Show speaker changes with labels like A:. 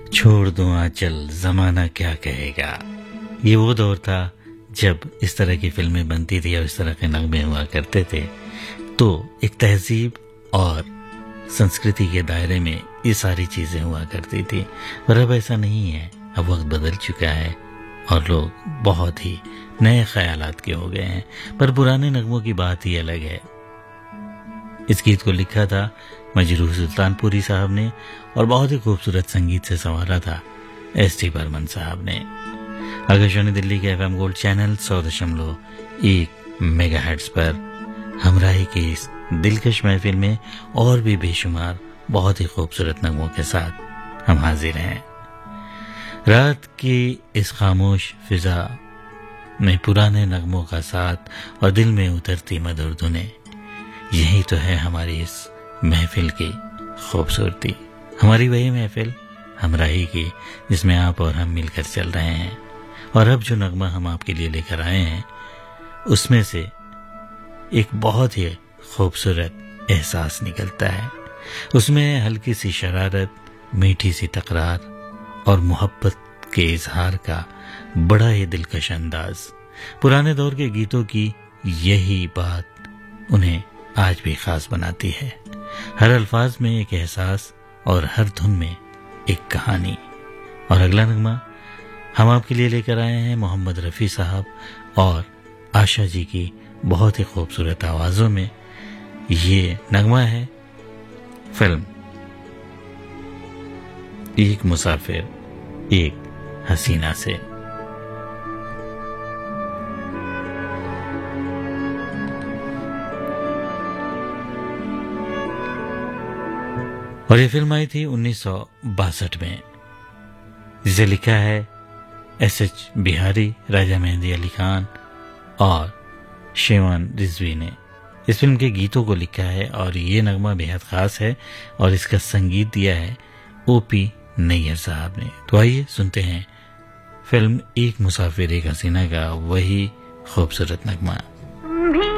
A: छोड़ दूं आंचल जमाना क्या कहेगा। ये वो दौर था जब इस तरह की फिल्में बनती थी और इस तरह के नगमे हुआ करते थे, तो एक तहजीब और संस्कृति के दायरे में ये सारी चीजें हुआ करती थी। पर अब ऐसा नहीं है, अब वक्त बदल चुका है और लोग बहुत ही नए ख्यालात के हो गए हैं। पर पुराने नगमों की बात ही अलग है। इस गीत को लिखा था मजरूह सुल्तानपुरी साहब ने और बहुत ही खूबसूरत संगीत से संवारा था एस.टी. बर्मन साहब ने। आकाशवाणी दिल्ली के एफएम गोल्ड चैनल 100.1 मेगाहर्ट्ज पर हमराही की इस दिलकश महफिल में और भी बेशुमार बहुत ही खूबसूरत नगमों के साथ हम हाजिर हैं। रात की इस खामोश फिजा में पुराने नगमों का साथ और दिल में उतरती मधुर धुनें, यही तो है हमारी इस महफिल की खूबसूरती। हमारी वही महफिल हमराही की जिसमें आप और हम मिलकर चल रहे हैं। और अब जो नगमा हम आपके लिए लेकर आए हैं उसमें से एक बहुत ही खूबसूरत एहसास निकलता है। उसमें हल्की सी शरारत, मीठी सी तकरार और मोहब्बत के इजहार का बड़ा ही दिलकश अंदाज। पुराने दौर के गीतों की यही बात उन्हें आज भी खास बनाती है। हर अल्फाज में एक एहसास और हर धुन में एक कहानी। और अगला नगमा हम आपके लिए लेकर आए हैं मोहम्मद रफ़ी साहब और आशा जी की बहुत ही खूबसूरत आवाजों में। ये नगमा है फिल्म एक मुसाफिर एक हसीना से। और ये फिल्म आई थी 1962 में, जिसे लिखा है एस.एच. बिहारी, राजा मेहंदी अली खान और शेवान रिजवी ने। इस फिल्म के गीतों को लिखा है और ये नगमा बेहद खास है और इसका संगीत दिया है ओ.पी. नैयर साहब ने। तो आइए सुनते हैं फिल्म एक मुसाफिर एक हसीना का वही खूबसूरत नगमा।